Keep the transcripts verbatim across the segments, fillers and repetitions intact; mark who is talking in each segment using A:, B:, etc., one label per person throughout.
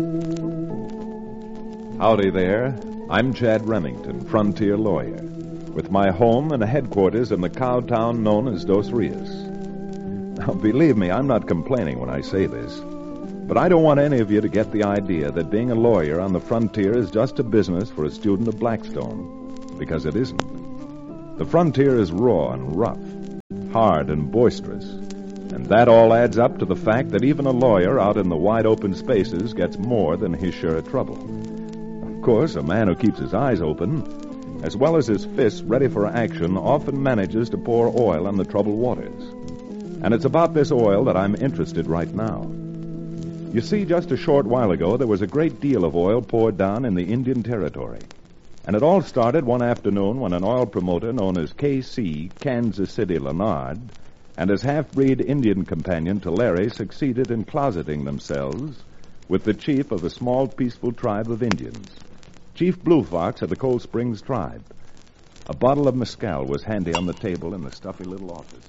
A: Howdy there. I'm Chad Remington, frontier lawyer, with my home and headquarters in the cow town known as Dos Rios. Now, believe me, I'm not complaining when I say this, but I don't want any of you to get the idea that being a lawyer on the frontier is just a business for a student of Blackstone, because it isn't. The frontier is raw and rough, hard and boisterous, and that all adds up to the fact that even a lawyer out in the wide open spaces gets more than his share of trouble. Of course, a man who keeps his eyes open, as well as his fists ready for action, often manages to pour oil on the troubled waters. And it's about this oil that I'm interested right now. You see, just a short while ago, there was a great deal of oil poured down in the Indian Territory. And it all started one afternoon when an oil promoter known as K C, Kansas City Leonard, and his half-breed Indian companion Tulare succeeded in closeting themselves with the chief of a small, peaceful tribe of Indians, Chief Blue Fox of the Cold Springs tribe. A bottle of mezcal was handy on the table in the stuffy little office.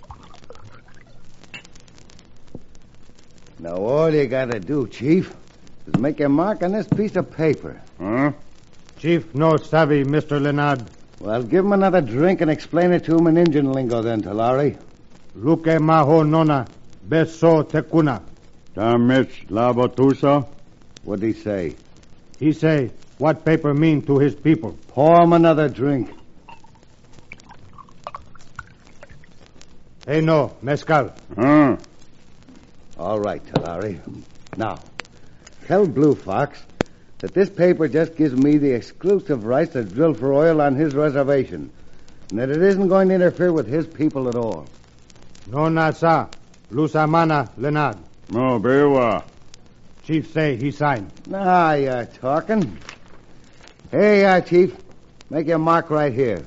B: Now, all you gotta do, Chief, is make a mark on this piece of paper.
C: Huh? Chief, no savvy, Mister Leonard.
B: Well, give him another drink and explain it to him in Indian lingo then, Tulare.
C: Luke maho nona, beso tekuna.
D: Damich labotusa?
B: What'd he say?
C: He say, what paper mean to his people?
B: Pour him another drink.
C: Hey, no, mezcal.
D: Huh?
B: All right, Tulare. Now, tell Blue Fox that this paper just gives me the exclusive rights to drill for oil on his reservation, and that it isn't going to interfere with his people at all.
C: No nasa, lusamana, Leonard.
D: No, bewa.
C: Chief say he sign.
B: Now you're talking. Hey, uh, Chief, make your mark right here.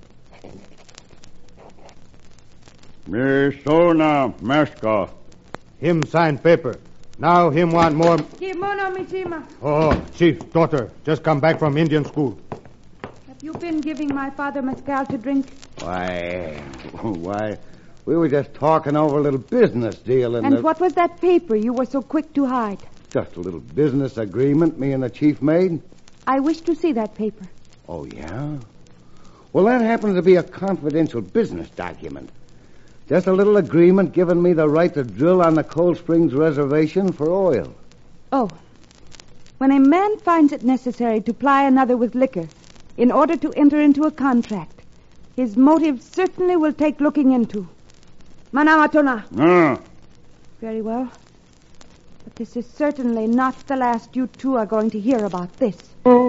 D: Me sona meska.
C: Him sign paper. Now him want more...
E: Kimono Mishima.
C: Oh, Chief, daughter, just come back from Indian school.
E: Have you been giving my father mezcal to drink?
B: Why, why, we were just talking over a little business deal. And,
E: And
B: the...
E: what was that paper you were so quick to hide?
B: Just a little business agreement me and the Chief made.
E: I wish to see that paper.
B: Oh, yeah? Well, that happens to be a confidential business document. Just a little agreement giving me the right to drill on the Cold Springs reservation for oil.
E: Oh. When a man finds it necessary to ply another with liquor in order to enter into a contract, his motive certainly will take looking into. Manamatona.
D: Huh?
E: Very well. But this is certainly not the last you two are going to hear about this.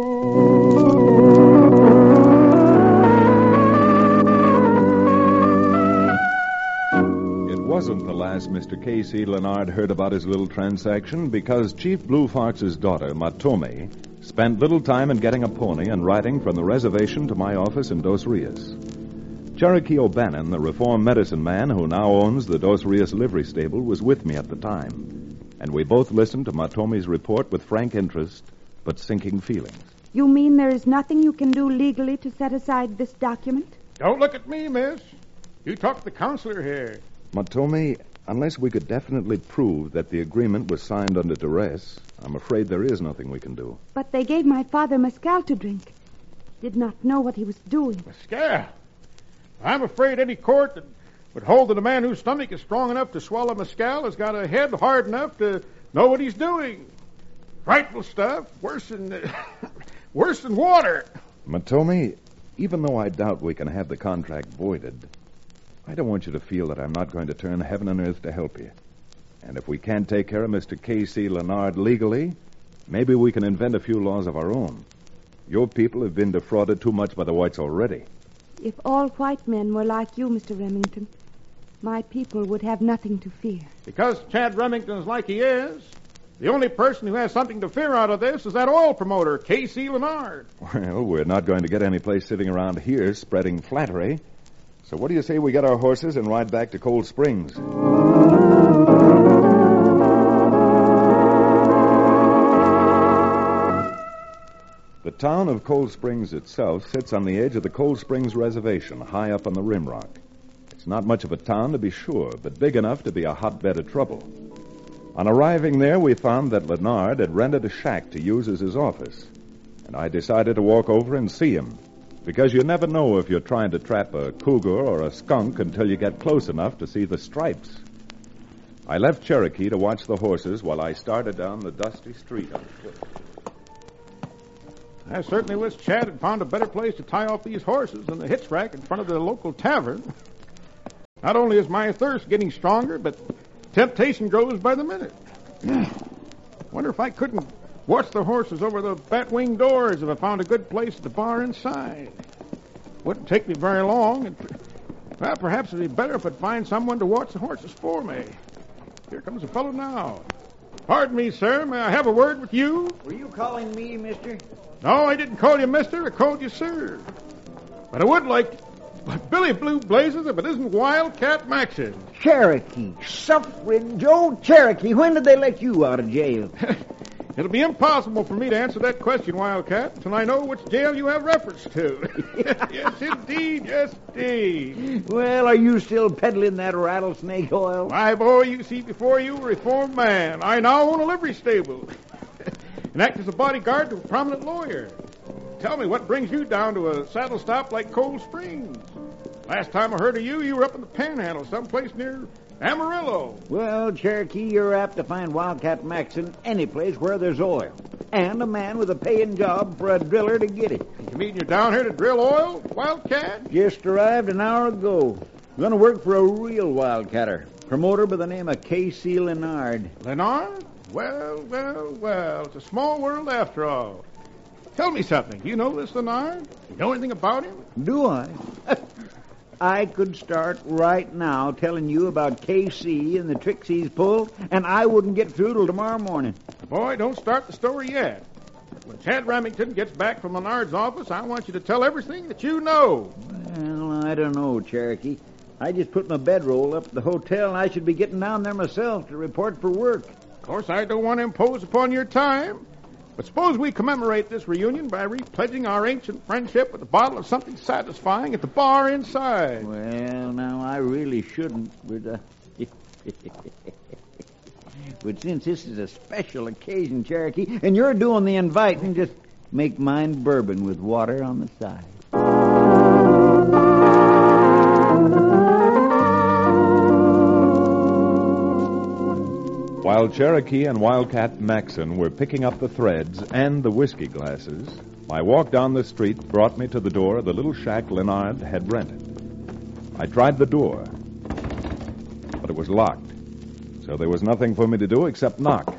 A: It wasn't the last Mister K C Leonard heard about his little transaction, because Chief Blue Fox's daughter, Matome, spent little time in getting a pony and riding from the reservation to my office in Dos Rios. Cherokee O'Bannon, the reformed medicine man who now owns the Dos Rios livery stable, was with me at the time, and we both listened to Matome's report with frank interest, but sinking feelings.
E: You mean there is nothing you can do legally to set aside this document?
F: Don't look at me, miss. You talk to the counselor here.
A: Matome, unless we could definitely prove that the agreement was signed under duress, I'm afraid there is nothing we can do.
E: But they gave my father mezcal to drink. Did not know what he was doing.
F: Mezcal. I'm afraid any court that would hold that a man whose stomach is strong enough to swallow mezcal has got a head hard enough to know what he's doing. Frightful stuff. Worse than... worse than water.
A: Matome, even though I doubt we can have the contract voided, I don't want you to feel that I'm not going to turn heaven and earth to help you. And if we can't take care of Mister K C Leonard legally, maybe we can invent a few laws of our own. Your people have been defrauded too much by the whites already.
E: If all white men were like you, Mister Remington, my people would have nothing to fear.
F: Because Chad Remington's like he is, the only person who has something to fear out of this is that oil promoter, K C Leonard.
A: Well, we're not going to get any place sitting around here spreading flattery. So what do you say we get our horses and ride back to Cold Springs? The town of Cold Springs itself sits on the edge of the Cold Springs Reservation, high up on the rim rock. It's not much of a town, to be sure, but big enough to be a hotbed of trouble. On arriving there, we found that Leonard had rented a shack to use as his office, and I decided to walk over and see him, because you never know if you're trying to trap a cougar or a skunk until you get close enough to see the stripes. I left Cherokee to watch the horses while I started down the dusty street on foot.
F: I certainly wish Chad had found a better place to tie off these horses than the hitch rack in front of the local tavern. Not only is my thirst getting stronger, but temptation grows by the minute. Wonder if I couldn't watch the horses over the bat-wing doors if I found a good place at the bar inside. Wouldn't take me very long, and well, perhaps it'd be better if I'd find someone to watch the horses for me. Here comes a fellow now. Pardon me, sir. May I have a word with you?
G: Were you calling me, mister?
F: No, I didn't call you mister. I called you sir. But I would like... Billy Blue Blazes if it isn't Wildcat Maxon.
G: Cherokee. Suffering Joe Cherokee. When did they let you out of jail?
F: It'll be impossible for me to answer that question, Wildcat, until I know which jail you have reference to. Yes, indeed. Yes, indeed.
G: Well, are you still peddling that rattlesnake oil?
F: My boy, you see before you a reformed man. I now own a livery stable and act as a bodyguard to a prominent lawyer. Tell me, what brings you down to a saddle stop like Cold Springs? Last time I heard of you, you were up in the Panhandle, someplace near Amarillo.
G: Well, Cherokee, you're apt to find Wildcat Maxon any place where there's oil. And a man with a paying job for a driller to get it.
F: You mean you're down here to drill oil, Wildcat?
G: Just arrived an hour ago. I'm going to work for a real wildcatter. Promoter by the name of K C Leonard.
F: Leonard? Well, well, well. It's a small world after all. Tell me something. Do you know this Leonard? You know anything about him?
G: Do I? I could start right now telling you about K C and the tricks he's pulled, and I wouldn't get through till tomorrow morning.
F: Boy, don't start the story yet. When Chad Remington gets back from Leonard's office, I want you to tell everything that you know.
G: Well, I don't know, Cherokee. I just put my bedroll up at the hotel, and I should be getting down there myself to report for work.
F: Of course, I don't want to impose upon your time. But suppose we commemorate this reunion by repledging our ancient friendship with a bottle of something satisfying at the bar inside.
G: Well, now, I really shouldn't, but, uh, but since this is a special occasion, Cherokee, and you're doing the inviting, just make mine bourbon with water on the side.
A: While Cherokee and Wildcat Maxon were picking up the threads and the whiskey glasses, my walk down the street brought me to the door of the little shack Leonard had rented. I tried the door, but it was locked, so there was nothing for me to do except knock.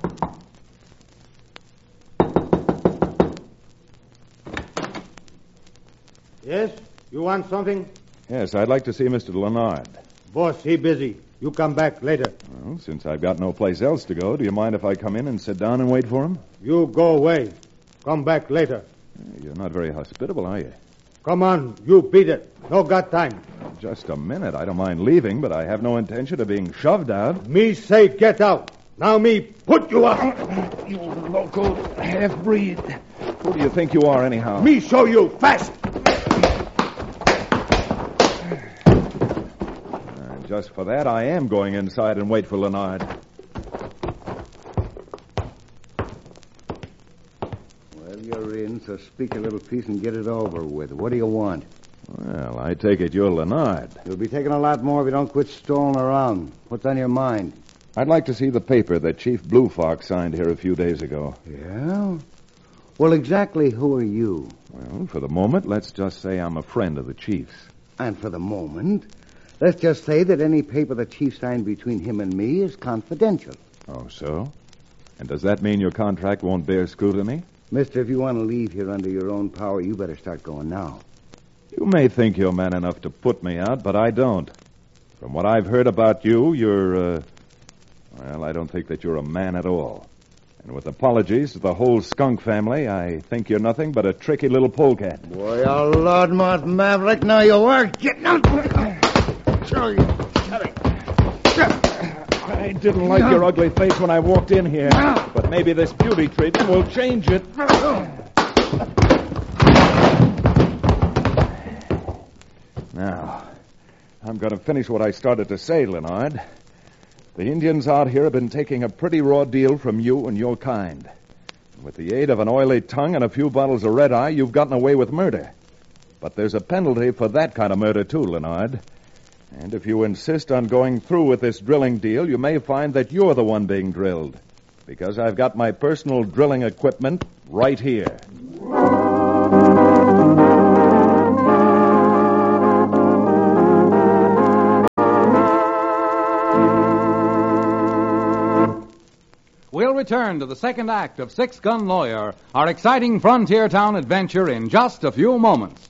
C: Yes? You want something?
A: Yes, I'd like to see Mister Leonard.
C: Boss, he busy. You come back later.
A: Well, since I've got no place else to go, do you mind if I come in and sit down and wait for him?
C: You go away. Come back later.
A: You're not very hospitable, are you?
C: Come on, you beat it. No got time.
A: Just a minute. I don't mind leaving, but I have no intention of being shoved out.
C: Me say get out. Now me put you out.
A: You local half-breed. Who do you think you are, anyhow?
C: Me show you fast.
A: Just for that, I am going inside and wait for Leonard.
B: Well, you're in, so speak a little piece and get it over with. What do you want?
A: Well, I take it you're Leonard.
B: You'll be taking a lot more if you don't quit stalling around. What's on your mind?
A: I'd like to see the paper that Chief Blue Fox signed here a few days ago.
B: Yeah? Well, exactly who are you?
A: Well, for the moment, let's just say I'm a friend of the Chief's.
B: And for the moment... let's just say that any paper the chief signed between him and me is confidential.
A: Oh, so? And does that mean your contract won't bear scrutiny?
B: Mister, if you want to leave here under your own power, you better start going now.
A: You may think you're man enough to put me out, but I don't. From what I've heard about you, you're, uh... well, I don't think that you're a man at all. And with apologies to the whole skunk family, I think you're nothing but a tricky little polecat.
B: Boy, you loudmouth maverick, now you are getting out. Show you.
A: I didn't like your ugly face when I walked in here, but maybe this beauty treatment will change it. Now, I'm going to finish what I started to say, Leonard. The Indians out here have been taking a pretty raw deal from you and your kind. With the aid of an oily tongue and a few bottles of red-eye, you've gotten away with murder. But there's a penalty for that kind of murder, too, Leonard. And if you insist on going through with this drilling deal, you may find that you're the one being drilled. Because I've got my personal drilling equipment right here.
H: We'll return to the second act of Six Gun Lawyer, our exciting frontier town adventure, in just a few moments.